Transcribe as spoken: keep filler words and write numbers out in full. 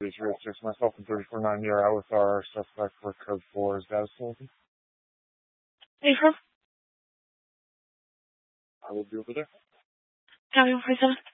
zero six, myself and thirty-four ninety are out with our suspect for code four. Is that still open? Hey, sir. I will be over there. County one forty-seven.